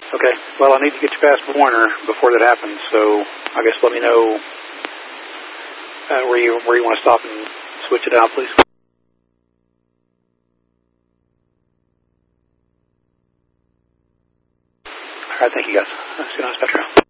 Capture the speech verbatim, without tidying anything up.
Okay. Well, I need to get you past Warner before that happens, so I guess let me know uh, where you where you want to stop and switch it out, please. All right. Thank you, guys. See you on Spectrum.